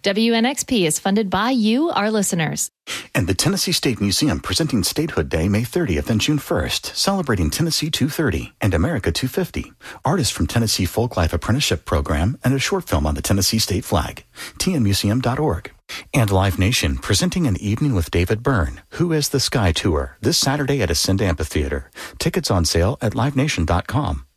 WNXP is funded by you, our listeners. And the Tennessee State Museum presenting Statehood Day May 30th and June 1st, celebrating Tennessee 230 and America 250. Artists from Tennessee Folklife Apprenticeship Program and a short film on the Tennessee State flag. tnmuseum.org. And Live Nation presenting an evening with David Byrne, Who is the Sky Tour, this Saturday at Ascend Amphitheater. Tickets on sale at livenation.com.